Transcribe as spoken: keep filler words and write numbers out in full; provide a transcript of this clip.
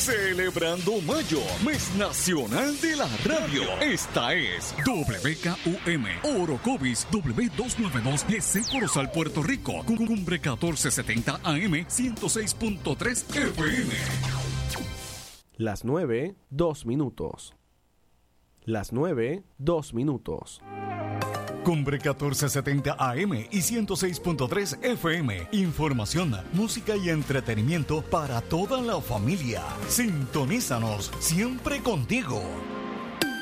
Celebrando Mayo, mes nacional de la radio. Esta es W K U M, Orocovis W doscientos noventa y dos G C Corozal, Puerto Rico. Cumbre catorce setenta A M, ciento seis punto tres F M. Las nueve, dos minutos. Las nueve, dos minutos. Cumbre catorce setenta A M y ciento seis punto tres F M. Información, música y entretenimiento para toda la familia. Sintonízanos, siempre contigo.